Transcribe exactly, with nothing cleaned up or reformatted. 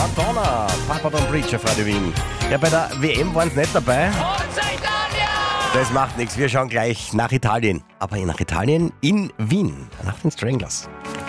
Madonna, Papa Don't Preach auf Radio Wien. Ja, bei der W M waren sie nicht dabei. Das macht nichts, wir schauen gleich nach Italien. Aber nach Italien in Wien, nach den Stranglers.